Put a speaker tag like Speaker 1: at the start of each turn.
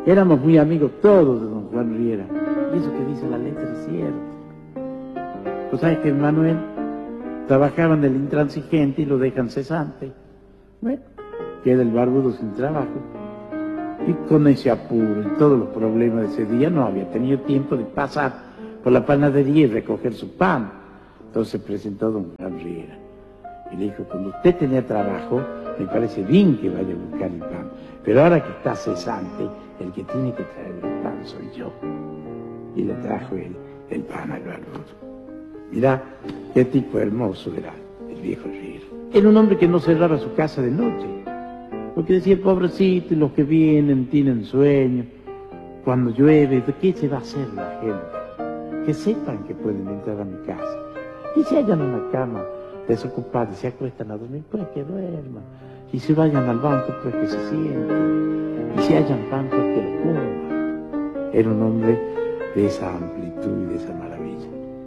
Speaker 1: Éramos muy amigos todos de don Juan Riera. Y eso que dice la letra es cierto. Pues sabes que Manuel trabajaba en el Intransigente y lo dejan cesante. Bueno, queda el barbudo sin trabajo. Y con ese apuro y todos los problemas de ese día no había tenido tiempo de pasar por la panadería y recoger su pan. Entonces presentó don Juan Riera y le dijo: cuando usted tenía trabajo, me parece bien que vaya a buscar el pan, pero ahora que está cesante, el que tiene que traer el pan soy yo. Y le trajo el pan al barbudo. Mirá qué tipo hermoso era el viejo Riera. Era un hombre que no cerraba su casa de noche, porque decía: pobrecito, los que vienen tienen sueño. Cuando llueve, ¿de qué se va a hacer la gente? Que sepan que pueden entrar a mi casa. Y se hallan en la cama desocupada y se acuestan a dormir, pues que duerman. Y se vayan al banco, pues que se sienten. Y si hallan pan, pues que lo coman. Era un hombre de esa amplitud y de esa maravilla.